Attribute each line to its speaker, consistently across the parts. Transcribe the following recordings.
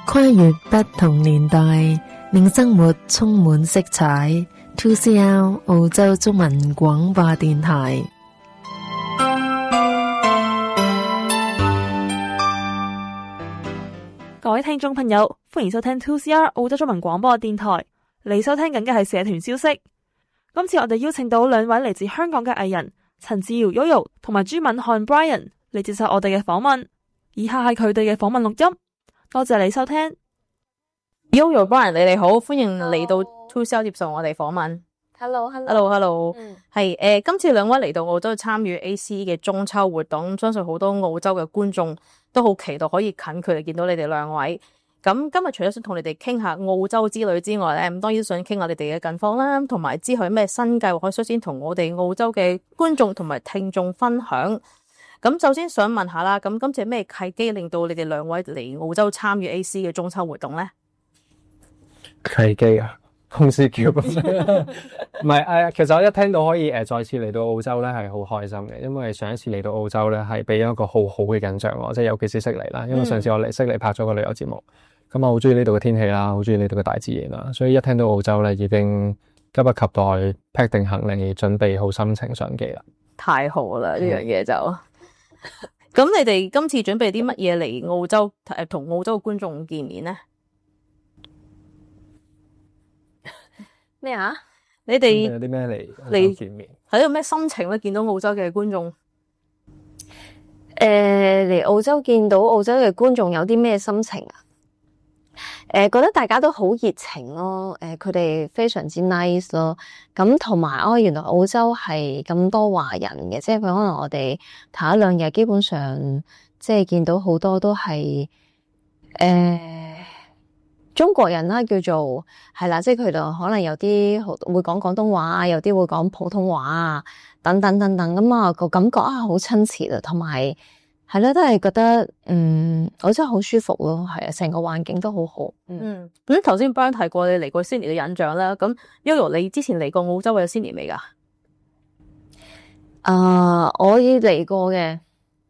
Speaker 1: 跨越不同年代，令生活充滿色彩。2CR 澳洲中文廣播電台。
Speaker 2: 各位聽眾朋友，歡迎收聽 2CR 澳洲中文廣播電台。你收聽緊嘅係社團消息。今次我哋邀請到兩位嚟自香港嘅藝人陳志堯 Yoyo 同埋朱敏瀚 Brian 嚟接受我哋嘅訪問。以下係佢哋嘅訪問錄音。多謝你收聽。
Speaker 3: Yoyo Brian， 你哋好，歡迎嚟到 2CR 接受我哋訪問。
Speaker 4: Hello，
Speaker 3: 係今次兩位嚟到澳洲參與 AC 嘅中秋活動，相信好多澳洲嘅觀眾都好期待可以近距離見到你哋兩位。咁今日除咗想同你哋傾下澳洲之旅之外咧，咁當然想傾下你哋嘅近況啦，同埋之後有咩新計劃可以率先同我哋澳洲嘅觀眾同埋聽眾分享。咁首先想問下啦，咁今次係咩契機令到你哋兩位嚟澳洲參與 AC 嘅中秋活動咧？
Speaker 5: 契機啊，公司叫咁樣，唔係其實我一聽到可以再次嚟到澳洲咧，係好開心嘅，因為上一次嚟到澳洲咧係俾一個好好嘅印象我，即係尤其是悉尼啦，因為上次我嚟悉尼拍咗個旅遊節目，咁我好中意呢度嘅天氣啦，好中意呢度嘅大自然啦，所以一聽到澳洲咧已經急不及待 pack 定行李，準備好心情上機啦。
Speaker 3: 太好啦，呢樣嘢就咁你哋今次準備啲乜嘢嚟澳洲同澳洲嘅觀眾見面咧？
Speaker 4: 咩啊？
Speaker 3: 你哋
Speaker 5: 有啲咩嚟見面？
Speaker 3: 喺度咩心情咧？見到澳洲嘅觀眾，
Speaker 4: 嚟澳洲見到澳洲嘅觀眾有啲咩心情啊？覺得大家都好熱情咯，佢哋非常之 nice 咯。咁同埋原來澳洲係咁多華人嘅，即係可能我哋頭一兩日基本上即係見到好多都係中國人啦，叫做係啦，即係佢哋可能有啲會講廣東話，有啲會講普通話啊，等等等等，咁啊個感覺好親切啊，同埋係啦，都係覺得澳洲好舒服咯，係啊，成個環境都好好。
Speaker 3: 咁頭先 Brian 提過你嚟過悉尼嘅印象啦，咁 Yoyo 你之前嚟過澳洲或者悉尼未㗎？
Speaker 4: 我已嚟過嘅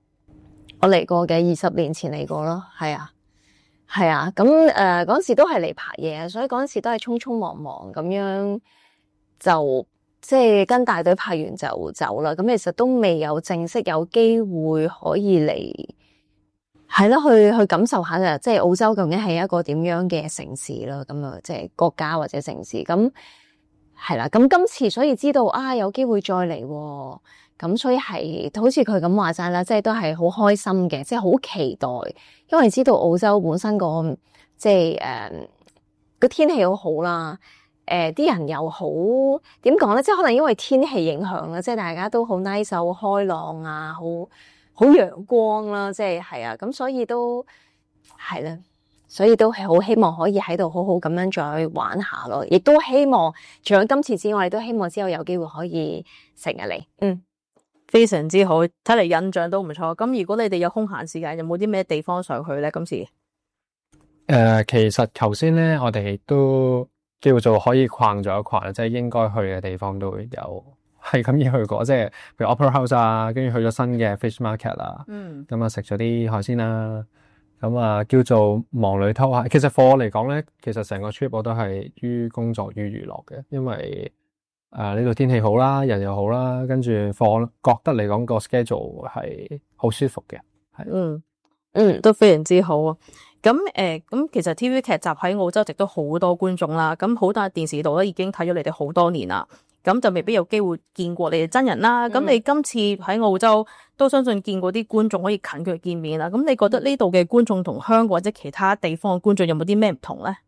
Speaker 4: ，20年前嚟過咯，係啊。係啊，咁嗰陣時都係嚟拍嘢，所以嗰陣時都係匆匆忙忙咁樣就即係跟大隊拍完就走啦。咁其實都未有正式有機會可以嚟，係咯，去感受下即係澳洲究竟係一個點樣嘅城市啦。咁啊，即係國家或者城市咁係啦。咁今次所以知道有機會再嚟喎。咁所以係好似佢咁話齋啦，即係都係好開心嘅，即係好期待，因為知道澳洲本身個即係個天氣好好啦，啲人又好點講咧，即係可能因為天氣影響啦，即係大家都好 nice 好開朗啊，好陽光啦，即係係啊，咁所以都係啦，所以都係好希望可以喺度好好咁樣再玩下咯，亦都希望除咗今次之外，都希望之後有機會可以成日嚟。
Speaker 3: 非常之好，睇嚟印象都唔錯。咁如果你哋有空閒時間，有冇啲咩地方上去咧？今次
Speaker 5: 其實頭先咧，我哋都叫做可以逛咗一逛，即係應該去嘅地方都會有，係咁已去過，即係譬如 Opera House 啊，跟住去咗新嘅 Fish Market 啦，咁啊食咗啲海鮮啦，咁啊叫做忙裏偷閒。其實 for 我嚟講咧，其實成個 trip 我都係於工作於娛樂嘅，因為呢度天氣好啦，人又好啦，跟住我覺得嚟講個 schedule 係好舒服嘅，係
Speaker 3: 都非常之好啊。咁其實 TV 劇集喺澳洲亦都好多觀眾啦，咁好多電視度咧已經睇咗你哋好多年啦，咁就未必有機會見過你哋真人啦。咁你今次喺澳洲都相信見過啲觀眾可以近距離見面啦。咁你覺得呢度嘅觀眾同香港或者其他地方嘅觀眾有冇啲咩唔同咧？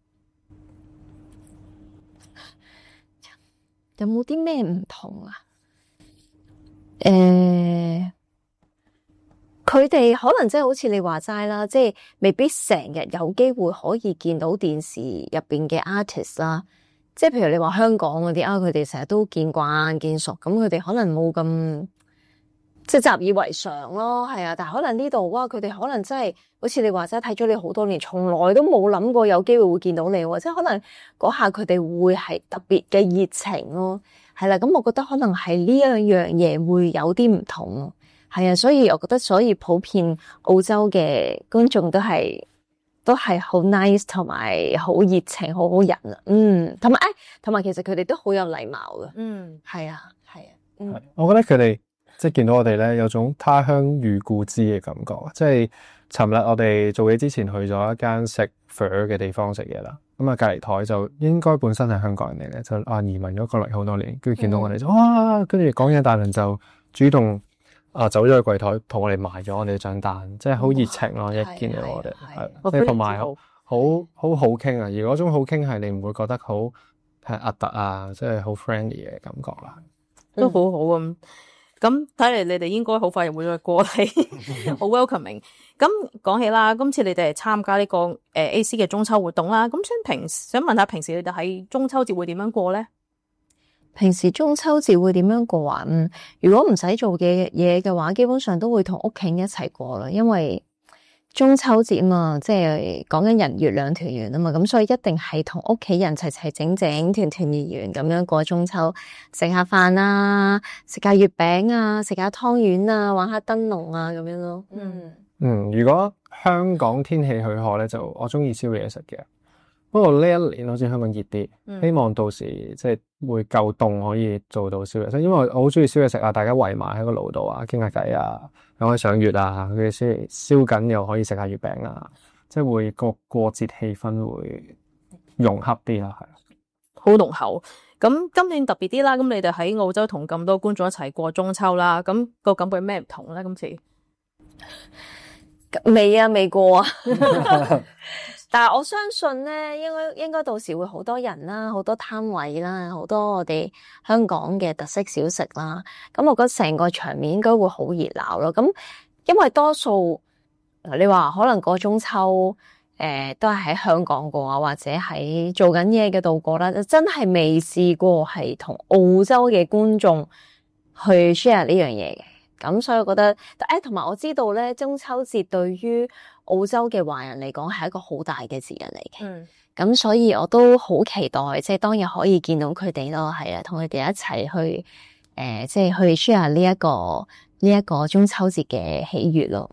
Speaker 4: 有冇啲咩唔同啊？佢哋可能即係好似你話齋啦，即係未必成日有機會可以見到電視入邊嘅 artist 啦。即係譬如你話香港嗰啲佢哋成日都見慣見熟，咁佢哋可能冇咁即係習以為常咯。係啊，但係可能呢度佢哋可能真係好似你話齋睇咗你好多年，從來都冇諗過有機會會見到你，即係可能嗰下佢哋會係特別嘅熱情咯。係啦，咁我覺得可能係呢樣嘢會有啲唔同咯。係啊，所以我覺得所以普遍澳洲嘅觀眾都係都係好 nice 同埋好熱情，好好人啊。同埋其實佢哋都好有禮貌嘅。係啊，係啊。
Speaker 5: 我覺得佢哋即係見到我哋咧，有種他鄉遇故知嘅感覺。即係尋日我哋做嘢之前去咗一間食粉嘅地方食嘢啦。咁啊，隔離台就應該本身係香港人嚟嘅，就移民咗過嚟好多年，跟住見到我哋就哇，跟住講嘢大輪就主動走咗去櫃台同我哋埋咗我哋張單，即係好熱情咯。一見到我哋係，即係同埋好傾啊。而嗰種好傾係你唔會覺得好係核突啊，即係好 friendly 嘅感覺啦，
Speaker 3: 都好好咁。咁睇嚟你哋應該好快又會再過嚟，好 welcoming。咁講起啦，今次你哋係參加呢個AC 嘅中秋活動啦。咁想問下平時你哋喺中秋節會點樣過咧？
Speaker 4: 平時中秋節會點樣過啊？如果唔使做嘅嘢嘅話，基本上都會同屋企人一齊過啦。因為中秋節嘛，即係講緊人月兩團圓啊嘛，咁所以一定係同屋企人齊齊整整、團團圓圓咁樣過中秋，食下飯啊，食下月餅啊，食下湯圓啊，玩下燈籠啊咁樣咯。
Speaker 5: 如果香港天氣許可咧，就我中意燒嘢食嘅。不過呢一年好似香港熱啲，希望到時即係會夠凍可以做到燒嘢食，因為我好中意燒嘢食啊！大家圍埋喺個爐度啊，傾下偈啊，又可以賞月啊，佢哋燒緊又可以食下月餅啊，即係會個過節氣氛會融合啲啦，係
Speaker 3: 好濃厚。咁今年特別啲啦，咁你哋喺澳洲同咁多觀眾一齊過中秋啦，咁個感覺有咩唔同咧？今次
Speaker 4: 未過啊！但係我相信咧，應該到時會好多人啦，好多攤位啦，好多我哋香港嘅特色小食啦。咁我覺得成個場面應該會好熱鬧咯。咁因為多數你話可能過中秋，都係喺香港過啊，或者喺做緊嘢嘅度過啦，真係未試過係同澳洲嘅觀眾去 share 呢樣嘢嘅。咁所以我覺得，同埋我知道咧，中秋節對於澳洲嘅華人嚟講係一個好大嘅節日嚟嘅。咁所以我都好期待，即係當日可以見到佢哋咯，係啊，同佢哋一齊去，即係去 share 呢一個中秋節嘅喜悅咯。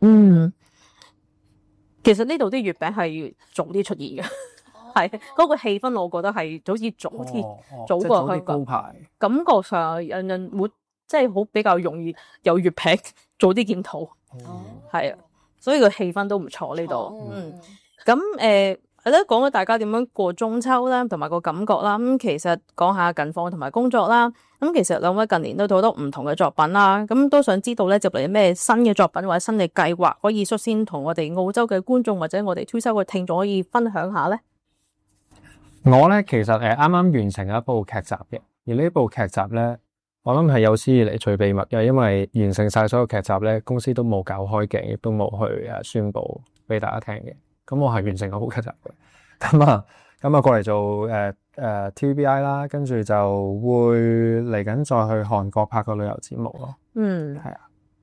Speaker 3: 其實呢度啲月餅係早啲出現嘅，係嗰個氣氛，我覺得係好似早過香港，感覺上人人會。即係好比較容易有月餅，早啲見到，係啊，所以個氣氛都唔錯呢度。咁係咯，講咗大家點樣過中秋啦，同埋個感覺啦。咁其實講下近況同埋工作啦。咁其實兩位近年都好多唔同嘅作品啦。咁都想知道咧，接嚟有咩新嘅作品或者新嘅計劃，可以率先同我哋澳洲嘅觀眾或者我哋 2SER 嘅聽眾可以分享下咧。
Speaker 5: 我咧其實啱啱完成一部劇集嘅，而呢部劇集咧。我諗係有史以嚟最秘密嘅，因為完成晒所有劇集咧，公司都冇搞開鏡，亦都冇去宣布俾大家聽嘅。咁我係完成嗰部劇集嘅。咁啊過嚟做TVBI 啦，跟住就會嚟緊再去韓國拍個旅遊節目咯。係啊。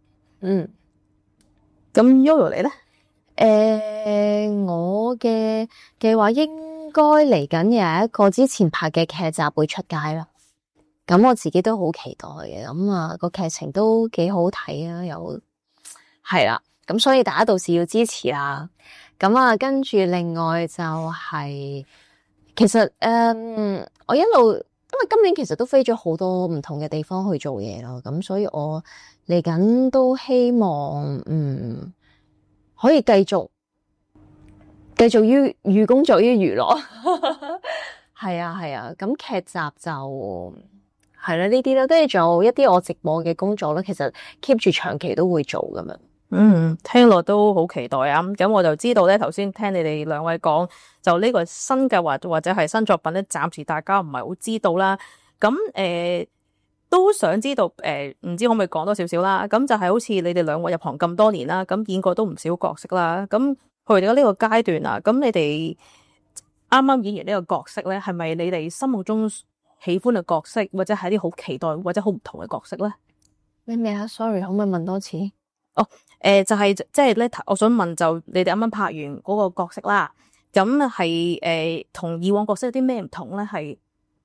Speaker 3: 咁 Yoyo 你咧？
Speaker 4: 我嘅計劃應該嚟緊有一個之前拍嘅劇集會出街啦。咁我自己都好期待嘅，咁個劇情都幾好睇啊，又係啦，咁所以大家到時要支持啦。咁跟住另外就係，其實我一路因為今年其實都飛咗好多唔同嘅地方去做嘢咯，咁所以我嚟緊都希望可以繼續於工作於娛樂。係啊，咁劇集就。係啦，呢啲咧，跟住仲有一啲我直播嘅工作咧，其實 keep 住長期都會做咁樣。
Speaker 3: 聽落都好期待啊！咁我就知道咧，頭先聽你哋兩位講，就呢個新計劃或者係新作品咧，暫時大家唔係好知道啦。咁都想知道唔知可唔可以講多少少啦？咁就係好似你哋兩位入行咁多年啦，咁演過都唔少角色啦。咁去到呢個階段啊，咁你哋啱啱演完呢個角色咧，係咪你哋心目中喜歡嘅角色，或者係啲好期待或者好唔同嘅角色咧？
Speaker 4: 咩啊 ？Sorry， 可唔可以問多次？
Speaker 3: 就係即係咧，我想問就你哋啱啱拍完嗰個角色啦，咁係同以往角色有啲咩唔同咧？係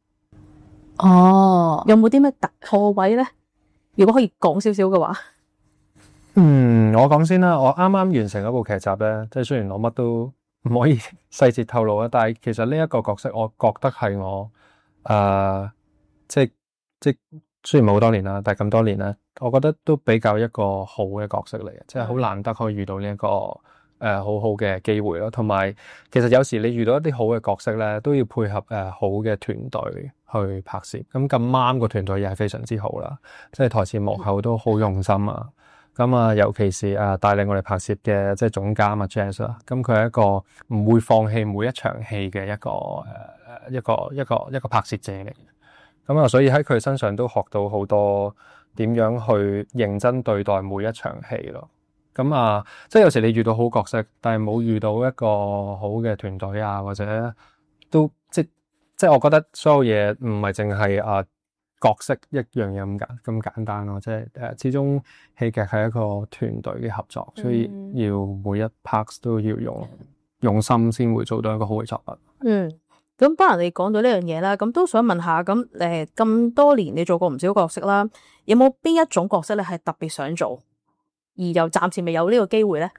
Speaker 3: 有冇啲咩突破位咧？如果可以講少少嘅話，
Speaker 5: 我講先啦。我啱啱完成一部劇集咧，即係雖然我乜都唔可以細節透露啊。但係其實呢一個角色，我覺得係我即雖然冇好多年啦，但係咁多年咧，我覺得都比較一個好嘅角色嚟嘅，即係好難得可以遇到呢一個好好嘅機會咯。同埋其實有時你遇到一啲好嘅角色咧，都要配合好嘅團隊去拍攝。咁啱個團隊又係非常之好啦，即係台前幕後都好用心啊。咁啊，尤其是帶領我哋拍攝嘅即係總監Jazz 啦，咁佢係一個唔會放棄每一場戲嘅一個拍攝者嚟嘅。咁啊，所以喺佢身上都學到好多點樣去認真對待每一場戲咯。咁啊，即係有時你遇到好角色，但係冇遇到一個好嘅團隊啊，或者都即係我覺得所有嘢唔係淨係角色一樣嘢咁簡單咯。即係始終戲劇係一個團隊嘅合作，所以要每一 part 都要用心先會做到一個好嘅作品。
Speaker 3: 咁不然你講到呢樣嘢啦，咁都想問下，咁咁多年你做過唔少角色啦，有冇邊一種角色咧係特別想做，而又暫時未有呢個機會咧？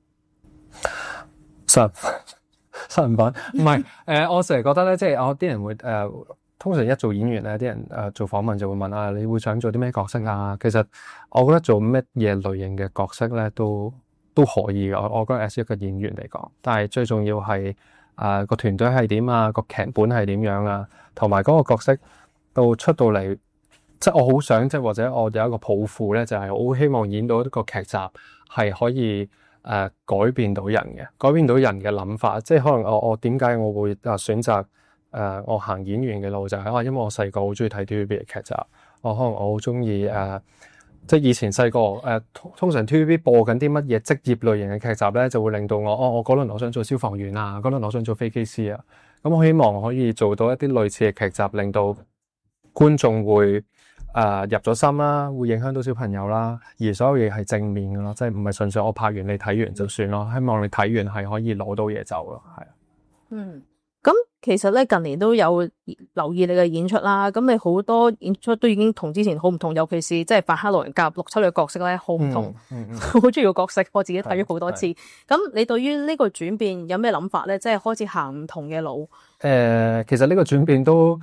Speaker 5: 殺人犯唔係我成日覺得咧，即係我啲人會通常一做演員咧，啲人做訪問就會問你會想做啲咩角色啊？其實我覺得做乜嘢類型嘅角色咧都可以嘅。我覺得 as 一個演員嚟講，但係最重要係個團隊係點啊，個劇本係點樣啊，同埋嗰個角色到出到嚟，即係我好想即係或者我有一個抱負咧，就係我好希望演到一個劇集係可以改變到人嘅，改變到人嘅諗法。即係可能我點解我會選擇我行演員嘅路，就係因為我細個好中意睇 TVB 嘅劇集，可能我好中意即係以前細個通常 TVB 播緊啲乜嘢職業類型嘅劇集咧，就會令到我嗰輪我想做消防員啊，嗰輪我想做飛機師啊。咁我希望可以做到一啲類似嘅劇集，令到觀眾會入咗心啦，會影響到小朋友啦，而所有嘢係正面嘅咯，即係唔係純粹我拍完你睇完就算咯。希望你睇完係可以攞到嘢走咯，係啊。
Speaker 3: 咁其實咧近年都有留意你嘅演出啦，咁你好多演出都已經同之前好唔同，尤其是即係扮黑路人甲六七嘅角色咧好唔同，好中意個角色，我自己睇咗好多次。咁你對於呢個轉變有咩諗法咧？即係開始行唔同嘅路。
Speaker 5: 其實呢個轉變都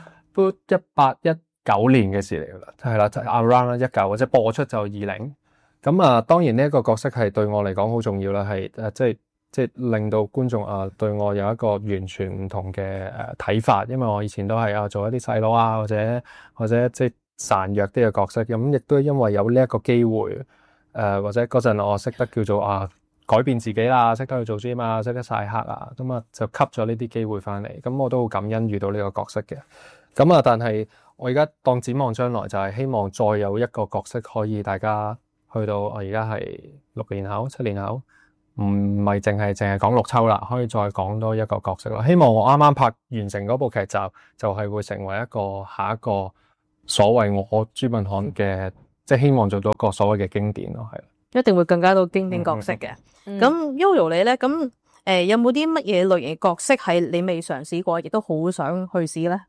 Speaker 5: 18、19年嘅事嚟噶啦，係啦，就 around 啦19或者播出就20。咁當然呢一個角色係對我嚟講好重要啦，係即係令到觀眾對我有一個完全唔同嘅睇法，因為我以前都係做一啲細佬啊，或者即係孱弱啲嘅角色，咁亦都因為有呢一個機會或者嗰陣我識得叫做改變自己啦，識得去做 gym 啊，識得曬黑啊，咁就吸咗呢啲機會翻嚟，咁我都好感恩遇到呢個角色嘅。咁但係我而家當展望將來，就係希望再有一個角色可以大家去到我而家係6年後、7年後。唔係淨係講綠秋啦，可以再講多一個角色啦。希望我啱啱拍完成嗰部劇集，就係會成為下一個所謂我朱文翰嘅，即係希望做到一個所謂嘅經典咯，係。
Speaker 3: 一定會更加多經典角色嘅。咁 Yoyo 你咧，咁有冇啲乜嘢類型嘅角色係你未嘗試過，亦都好想去試咧？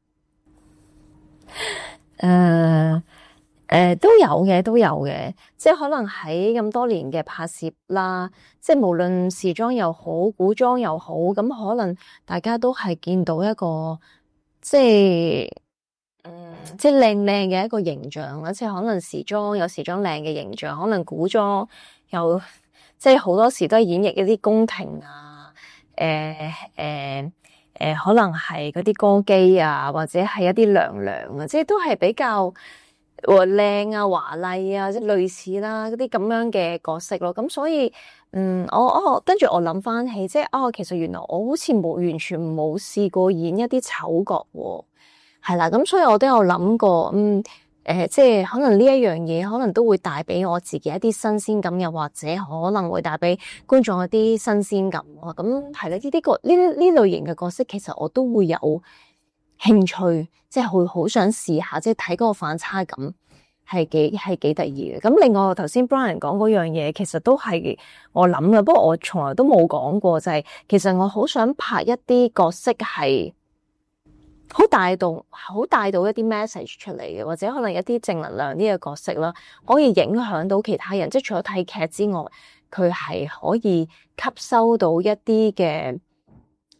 Speaker 4: 都有嘅，即係可能喺咁多年嘅拍攝啦，即係無論時裝又好，古裝又好，咁可能大家都係見到一個即係靚嘅一個形象啦，即係可能時裝有時裝靚嘅形象，可能古裝又即係好多時都係演繹一啲宮廷啊，可能係嗰啲歌姬啊，或者係一啲娘娘啊，即係都係比較靚啊、華麗啊，即係類似啦嗰啲咁樣嘅角色咯。咁所以我跟住我諗翻起，即係其實原來我好似完全冇試過演一啲丑角喎，係啦。咁所以我都有諗過，即係可能呢一樣嘢，可能都會帶俾我自己一啲新鮮感，又或者可能會帶俾觀眾一啲新鮮感咯。咁係啦，呢類型嘅角色，其實我都會有興趣，即係會好想試下，即係睇嗰個反差感係幾得意嘅。咁另外頭先 Brian 講嗰樣嘢，其實都係我諗嘅，不過我從來都冇講過，就係其實我好想拍一啲角色係好帶到一啲 message 出嚟嘅，或者可能一啲正能量啲嘅角色啦，可以影響到其他人。即係除咗睇劇之外，佢係可以吸收到一啲嘅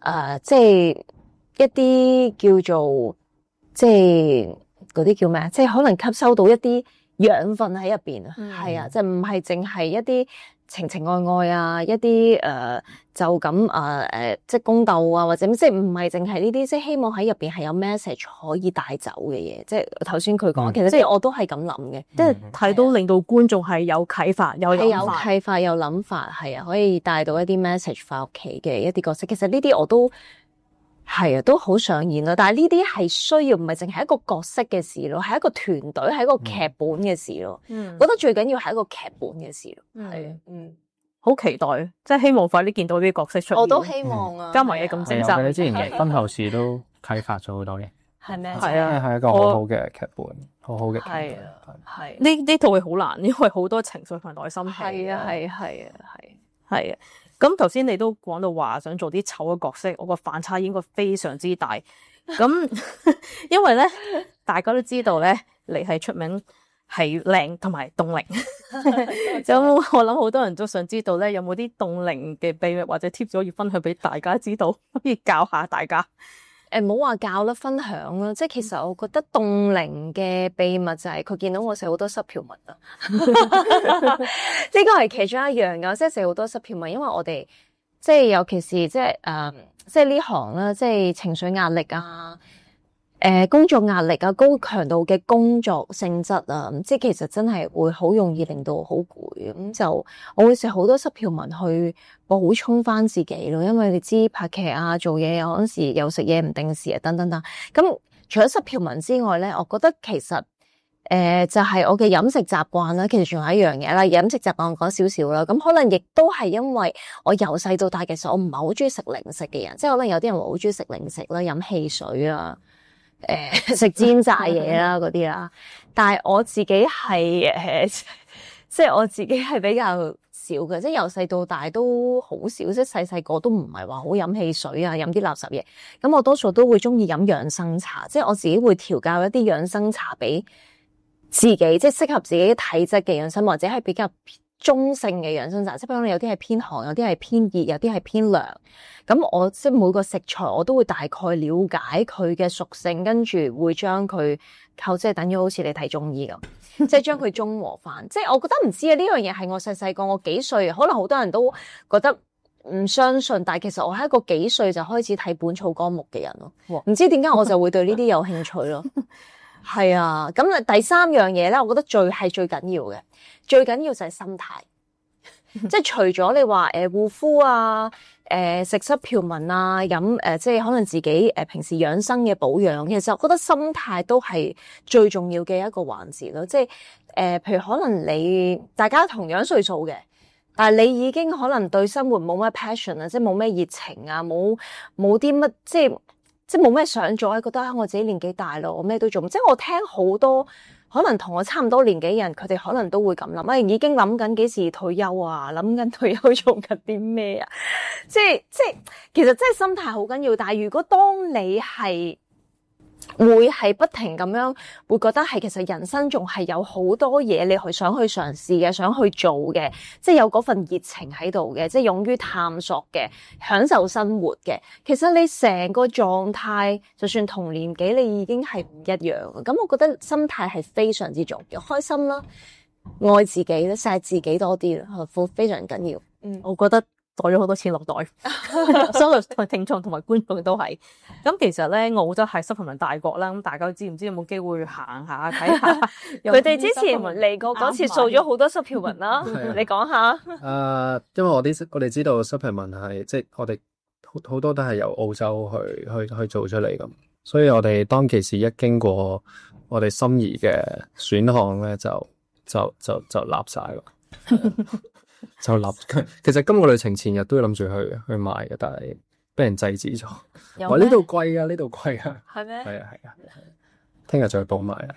Speaker 4: 即係一啲叫做即係嗰啲叫咩啊？即係可能吸收到一啲養分喺入邊啊，係啊，即係唔係淨係一啲情情愛愛啊，一啲就咁即係宮鬥啊，或者即係唔係淨係呢啲，即係希望喺入邊係有 message 可以帶走嘅嘢。即係頭先佢講，其實即係我都係咁諗嘅，
Speaker 3: 即係睇到令到觀眾係有啟發、有
Speaker 4: 啟發、有諗法，係啊，可以帶到一啲 message 翻屋企嘅一啲角色。其實呢啲我都係啊，都好上演啦。但係呢啲係需要唔係淨係一個角色嘅事咯，係一個團隊，係一個劇本嘅事咯。覺得最緊要係一個劇本嘅事咯。係啊，
Speaker 3: 好期待，即係希望快啲見到呢啲角色出現。
Speaker 4: 我都希望啊，
Speaker 3: 加埋嘢咁精湛。
Speaker 5: 你之前嘅婚後事都啟發咗好多嘢。
Speaker 4: 係咩？
Speaker 3: 係啊，
Speaker 5: 係一個好好嘅劇本，好好嘅劇本。
Speaker 4: 係
Speaker 3: 呢套戲好難，因為好多情緒同內心戲。
Speaker 4: 係啊。
Speaker 3: 係啊，咁頭先你都講到話想做啲醜嘅角色，我個反差應該非常之大。咁因為咧，大家都知道咧，你係出名係靚同埋凍齡。咁我諗好多人都想知道咧，有冇啲凍齡嘅秘密或者 tips 可以分享俾大家知道，可以教下大家。
Speaker 4: 唔好話教啦，分享啦。即係其實我覺得凍齡嘅秘密就係佢見到我食好多濕票文啊，呢個係其中一樣噶，即係食好多濕票文。因為我哋即係尤其是即係呢行啦，即係情緒壓力啊。工作壓力啊，高強度嘅工作性質啊，即係其實真係會好容易令到我好攰，咁就我會食好多濕票文去補充翻自己咯，因為你知拍劇啊、做嘢有陣時又食嘢唔定時啊，等等等。咁除咗濕票文之外咧，我覺得其實就係我嘅飲食習慣啦。其實仲有一樣嘢啦，飲食習慣我講少少啦。咁可能亦都係因為我由細到大，其實我唔係好中意食零食嘅人，即係可能有啲人會好中意食零食啦、飲汽水啊。食煎炸嘢啦嗰啲啦，但係我自己係即係我自己係比較少嘅，即係由細到大都好少，即係細個都唔係話好飲汽水啊，飲啲垃圾嘢。咁我多數都會中意飲養生茶，即係我自己會調教一啲養生茶俾自己，即係適合自己體質嘅養生，或者係比較中性嘅養生茶，即係譬如有啲係偏寒，有啲係偏熱，有啲係偏涼。咁我即係每個食材我都會大概了解佢嘅屬性，跟住會將佢即係等於好似你睇中醫咁，即係將佢中和翻。即係我覺得唔知啊，呢樣嘢係我細個我幾歲，可能好多人都覺得唔相信，但係其實我係一個幾歲就開始睇《本草綱目》嘅人咯。唔知點解我就會對呢啲有興趣咯。係啊，咁第三樣嘢咧，我覺得最緊要嘅，最緊要就係心態。即係除咗你話護膚啊、食濕票文啊、飲即係可能自己平時養生嘅保養，其實我覺得心態都係最重要嘅一個環節咯。即係譬如可能大家同樣歲數嘅，但係你已經可能對生活冇乜 passion 啊，即係冇咩熱情啊，冇啲乜即係冇咩想做，覺得我自己年紀大咯，我咩都做。即係我聽好多可能同我差唔多年紀嘅人，佢哋可能都會咁諗，已經諗緊幾時退休啊，諗緊退休做緊啲咩啊？即係其實真係心態好緊要。但係如果當你係會係不停咁樣，會覺得係其實人生仲係有好多嘢你想去嘗試嘅，想去做嘅，即係有嗰份熱情喺度嘅，即係勇於探索嘅，享受生活嘅。其實你成個狀態，就算同年紀，你已經係唔一樣。咁我覺得心態係非常之重要，開心啦，愛自己咧，錫自己多啲啦，非常緊要。
Speaker 3: 我覺得袋咗好多錢落袋，所有聽眾同埋觀眾都係。咁其實咧，澳洲係 supplement 大國啦，咁大家知唔知有冇機會行下睇下？
Speaker 4: 佢哋之前嚟過嗰次掃咗好多濕票文啦，你講下。
Speaker 5: 因為我哋知道 supplement 係即係我哋好多都係由澳洲去做出嚟咁，所以我哋當其時一經過我哋心儀嘅選項咧，就立晒咯。就立，其實今個旅程前日都諗住去買嘅，但係俾人制止咗。話呢度貴啊，呢度貴啊。
Speaker 4: 係咩？
Speaker 5: 係啊。聽日再去報買啊。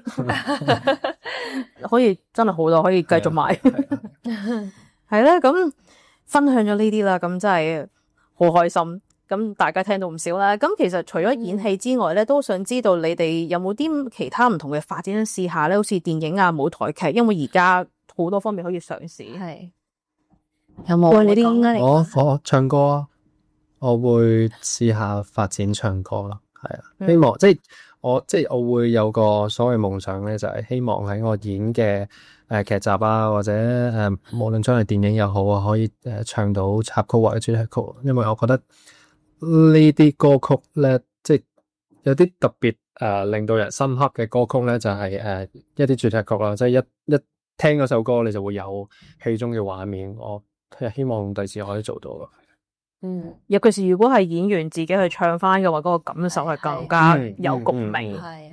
Speaker 3: 可以真係好多，可以繼續買。係啦，咁分享咗呢啲啦，咁真係好開心。咁大家聽到唔少啦。咁其實除咗演戲之外咧，都想知道你哋有冇啲其他唔同嘅發展試下咧？好似電影啊、舞台劇，因為而家好多方面可以嘗試。
Speaker 4: 係有冇？喂，你啲應該嚟。
Speaker 5: 我唱歌啊。 我會試下發展唱歌咯，係啊，希望即係我會有個所謂夢想咧，就係希望喺我演嘅劇集啊，或者無論將來電影又好啊，可以唱到插曲或者主題曲，因為我覺得呢啲歌曲咧，即係有啲特別令到人深刻嘅歌曲咧，就係一啲主題曲啦，即係一聽嗰首歌你就會有戲中嘅畫面，我希望第時可以做到咯。
Speaker 3: 尤其是如果係演員自己去唱翻嘅話，嗰個感受係更加有共鳴。
Speaker 4: 係。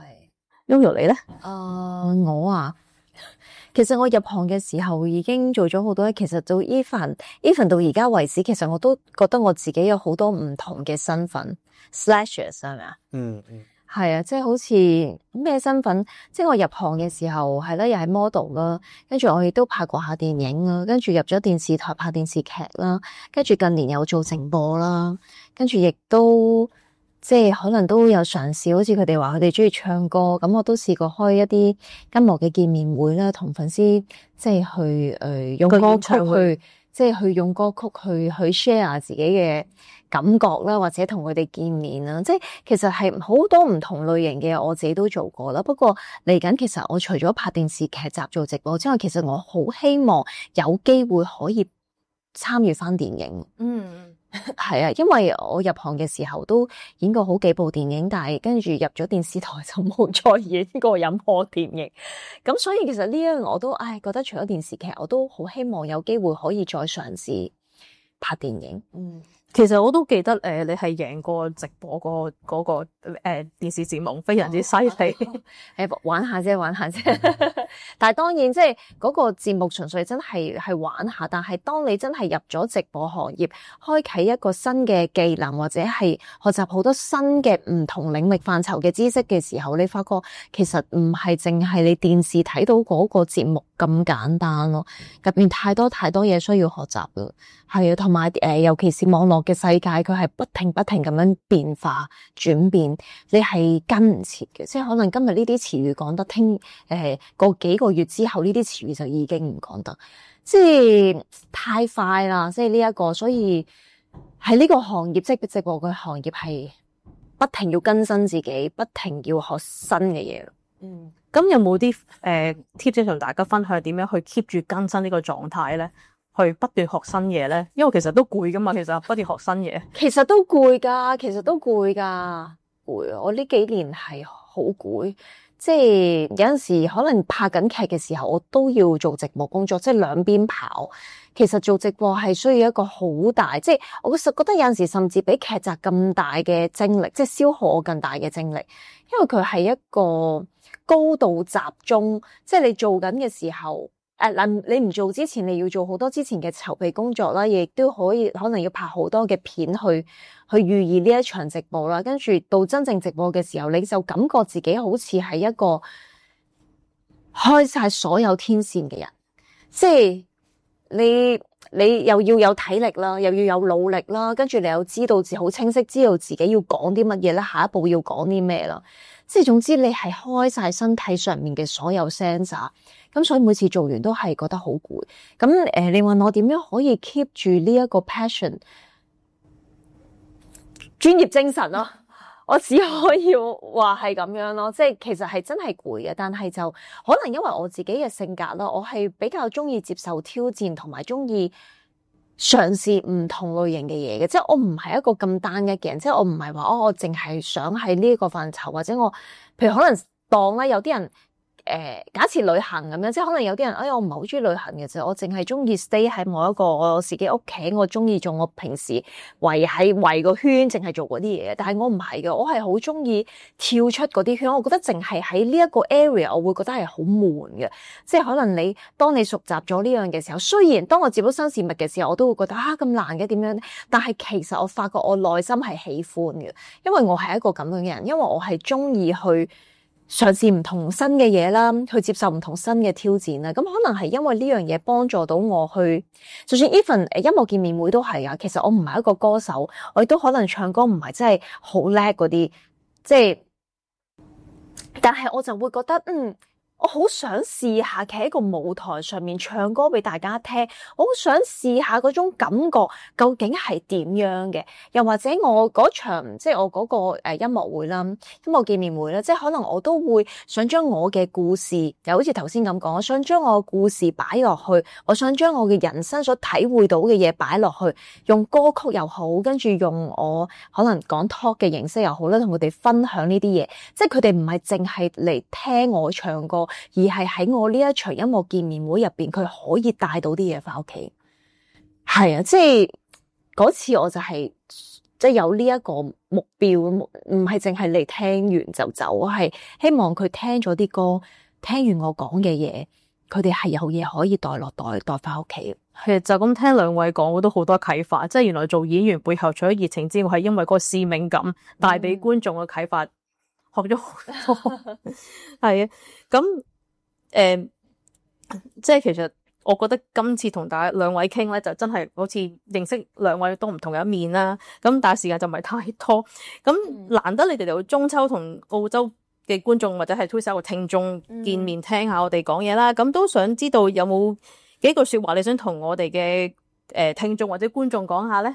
Speaker 3: Yoyo 你咧？
Speaker 4: 我啊，其實我入行嘅時候已經做咗好多，其實到 even 到而家為止，其實我都覺得我自己有好多唔同嘅身份 slashers 係咪啊？係啊，即係好似咩身份，即係我入行嘅時候係啦，又係 model 啦，跟住我亦都拍過下電影啦，跟住入咗電視台拍電視劇啦，跟住近年有做直播啦，跟住亦都即係可能都有嘗試，好似佢哋話佢哋中意唱歌，咁我都試過開一啲音樂嘅見面會啦，同粉絲即係去用歌曲去。即係去用歌曲去 share 自己嘅感覺啦，或者同佢哋見面啦。即係其實係好多唔同類型嘅，我自己都做過啦。不過嚟緊，其實我除咗拍電視劇集做直播之外，其實我好希望有機會可以參與翻電影。係啊，因為我入行嘅時候都演過好幾部電影，但係跟住入咗電視台就冇再演過任何電影。咁所以其實呢樣我都覺得除咗電視劇，我都好希望有機會可以再嘗試拍電影。
Speaker 3: 其實我都記得你係贏過直播嗰個電視節目，非常之犀利。
Speaker 4: 玩下啫。但係當然即係嗰個節目純粹真係玩下，但係當你真係入咗直播行業，開啟一個新嘅技能，或者係學習好多新嘅唔同領域範疇嘅知識嘅時候，你發覺其實唔係淨係你電視睇到嗰個節目咁簡單咯，入邊太多嘢需要學習噶。係啊，同埋尤其是網絡嘅世界，佢係不停咁樣變化轉變，你係跟唔切嘅。即係可能今日呢啲詞語講得，過幾個月之後呢啲詞語就已經唔講得，即係太快啦。即係呢一個，所以喺呢個行業，即係直播嘅行業係不停要更新自己，不停要學新嘅嘢。
Speaker 3: 咁有冇啲tips 同大家分享點樣去 keep 住更新呢個狀態咧？去不斷學新嘢咧，因為其實都攰噶嘛，其實不斷學新嘢，
Speaker 4: 其實都攰噶，攰啊！我呢幾年係好攰，即係有陣時可能拍緊劇嘅時候，我都要做直播工作，即係兩邊跑。其實做直播係需要一個好大，即係我實覺得有陣時甚至比劇集咁大嘅精力，即係消耗我更大嘅精力，因為佢係一個高度集中，即係你做緊嘅時候。你唔做之前，你要做好多之前嘅籌備工作啦，亦都可能要拍好多嘅片去預擬呢一場直播啦。跟住到真正直播嘅時候，你就感覺自己好似係一個開晒所有天線嘅人，即係你又要有體力啦，又要有努力啦，跟住你又知道好清晰知道自己要講啲乜嘢咧，下一步要講啲咩啦。即係總之你係開晒身體上面嘅所有 sensor， 咁所以每次做完都係覺得好攰。咁你問我點樣可以 keep 住呢一個 passion 專業精神咯？我只可以話係咁樣咯，即係其實係真係攰嘅，但係就可能因為我自己嘅性格啦，我係比較中意接受挑戰，同埋中意嘗試唔同類型嘅嘢嘅，即係我唔係一個咁單一嘅人，即係我唔係話我淨係想喺呢個範疇，或者我譬如可能當咧有啲人假設旅行咁樣，即係可能有啲人我唔係好中意旅行嘅啫，我淨係中意 stay 喺某一個我自己屋企，我中意做我平時圍個圈，淨係做嗰啲嘢。但係我唔係嘅，我係好中意跳出嗰啲圈。我覺得淨係喺呢一個 area，我會覺得係好悶嘅。即係可能當你熟習咗呢樣嘅時候，雖然當我接到新事物嘅時候，我都會覺得咁難嘅點樣，但係其實我發覺我內心係喜歡嘅，因為我係一個咁樣嘅人，因為我係中意去嘗試唔同新嘅嘢啦，去接受唔同新嘅挑戰啦。咁可能係因為呢樣嘢幫助到我去，就算 even 音樂見面會都係啊。其實我唔係一個歌手，我亦都可能唱歌唔係真係好叻嗰啲，即係，但係我就會覺得我好想試下企喺個舞台上面唱歌俾大家聽，我好想試下嗰種感覺究竟係點樣嘅。又或者我嗰場即係我嗰個音樂會啦，音樂見面會啦，即係可能我都會想將我嘅故事，又好似頭先咁講，我想將我嘅故事擺落去，我想將我嘅人生所體會到嘅嘢擺落去，用歌曲又好，跟住用我可能講 talk 嘅形式又好啦，同佢哋分享呢啲嘢。即係佢哋唔係淨係嚟聽我唱歌，而係喺我呢一場音樂見面會入邊，佢可以帶到啲嘢翻屋企。係啊，即係嗰次我就係即係有呢一個目標，唔係淨係嚟聽完就走，我係希望佢聽咗啲歌，聽完我講嘅嘢，佢哋係有嘢可以帶落袋帶翻屋企。
Speaker 3: 其實就咁聽兩位講，我都好多啟發。即係原來做演員背後除咗熱情之外，係因為嗰個使命感帶俾觀眾嘅啟發。學咗好多，係啊，咁即係其實我覺得今次同大家兩位傾咧，就真係好似認識兩位都唔同嘅一面啦。咁但係時間就唔係太多，咁難得你哋嚟到中秋同澳洲嘅觀眾或者係 2CR 嘅聽眾見面聽下我哋講嘢啦。咁都想知道有冇幾句說話你想同我哋嘅聽眾或者觀眾講下咧？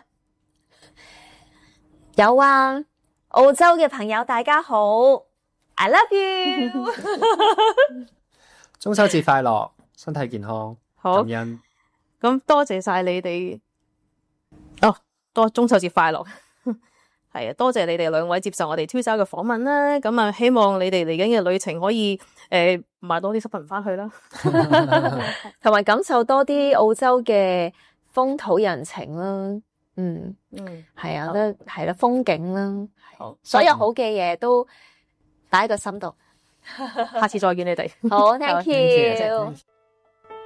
Speaker 4: 有啊。澳洲嘅朋友大家好 ，I love you 。
Speaker 5: 中秋節快樂，身體健康，
Speaker 3: 好
Speaker 5: 感恩。
Speaker 3: 咁多謝晒你哋，多中秋節快樂。係啊，多謝你哋兩位接受我哋 2CR 嘅訪問啦。咁啊，希望你哋嚟緊嘅旅程可以買多啲濕粉翻去啦，
Speaker 4: 同埋感受多啲澳洲嘅風土人情啦。係啊，係啦，風景啦，
Speaker 3: 好，
Speaker 4: 所有好嘅嘢都擺喺個心度。
Speaker 3: 下次再見你哋。
Speaker 4: 好，thank you。